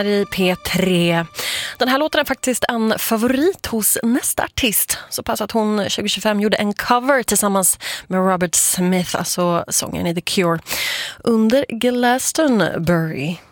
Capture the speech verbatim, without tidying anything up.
I P tre. Den här låten är faktiskt en favorit hos nästa artist. Så pass att hon tjugo tjugofem gjorde en cover tillsammans med Robert Smith, alltså sången i The Cure, under Glastonbury.